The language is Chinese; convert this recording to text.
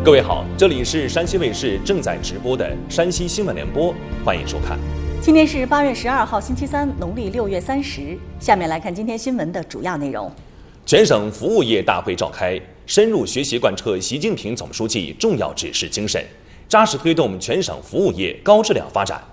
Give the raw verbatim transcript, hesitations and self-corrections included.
各位好，这里是山西卫视正在直播的山西新闻联播，欢迎收看。 今天是八月十二号，星期三，农历六月三十。下面来看今天新闻的主要内容。 全省服务业大会召开，深入学习贯彻习近平总书记重要指示精神，扎实推动全省服务业高质量发展。